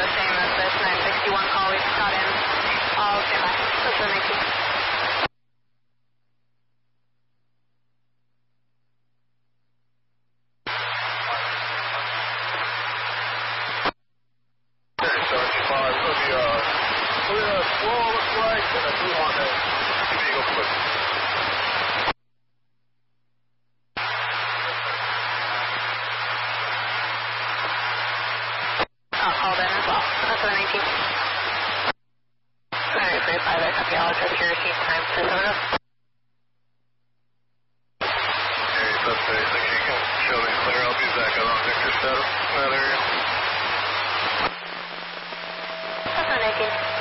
same as this 961 call we just got in. I'll stand by. That's 718. Called in as well. That's 718. Alright, 35 there, copy. I'll adjust your receipt time to 7 up. Hey, suspect, think you can show me clear. I'll be back out on Victor status. That area. That's 718.